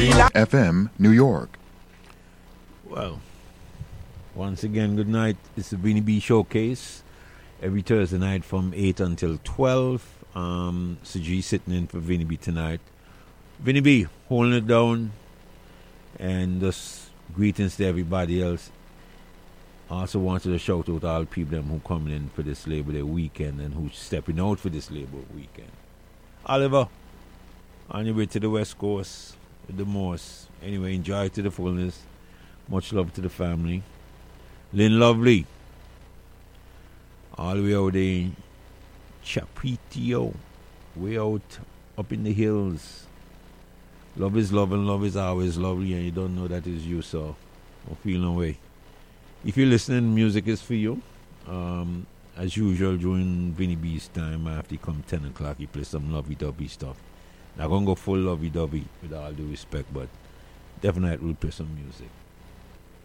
FM, New York. Well, once again, good night. It's the Vinny B Showcase every Thursday night from 8 until 12. So G sitting in for Vinny B tonight. Vinny B holding it down, and just greetings to everybody else. I also wanted to shout out all people them who coming in for this Labor Day weekend and who's stepping out for this Labor weekend. Oliver, on your way to the West Coast with the Morse. Anyway, enjoy it to the fullness. Much love to the family. Lynn Lovely, all the way out there in Chapitio, way out up in the hills. Love is love and love is always lovely, and you don't know that is you, so don't feel no way. If you're listening, music is for you. As usual, during Vinny B's time, after he come 10 o'clock, he play some lovey-dovey stuff. Not going to go full lovey-dovey with all due respect, but definitely we'll play some music.